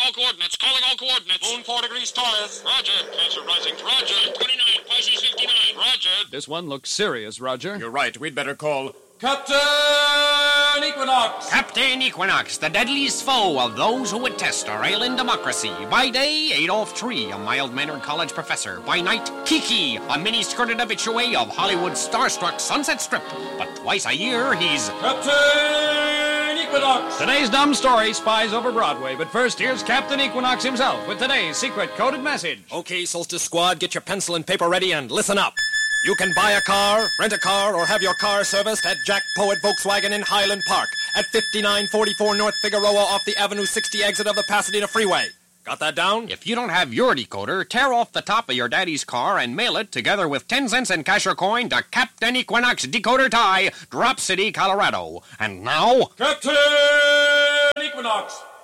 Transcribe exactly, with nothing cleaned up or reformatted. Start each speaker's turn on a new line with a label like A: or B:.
A: all coordinates. Calling all coordinates.
B: Moon four degrees Taurus.
A: Roger. Cancer rising. Roger. twenty-nine. Pisces fifty-nine. Roger.
C: This one looks serious, Roger.
B: You're right. We'd better call Captain Equinox.
D: Captain Equinox, the deadliest foe of those who would test our alien democracy. By day, Adolf Tree, a mild-mannered college professor. By night, Kiki, a mini-skirted habitué of Hollywood's star-struck Sunset Strip. But twice a year, he's...
B: Captain Equinox.
C: Today's dumb story, Spies Over Broadway. But first, here's Captain Equinox himself with today's secret coded message.
E: Okay, Solstice Squad, get your pencil and paper ready and listen up. You can buy a car, rent a car, or have your car serviced at Jack Poet Volkswagen in Highland Park at fifty-nine forty-four North Figueroa off the Avenue sixty exit of the Pasadena Freeway. Got that down?
D: If you don't have your decoder, tear off the top of your daddy's car and mail it together with ten cents in cash or coin to Captain Equinox Decoder Tie, Drop City, Colorado. And now...
B: Captain Equinox.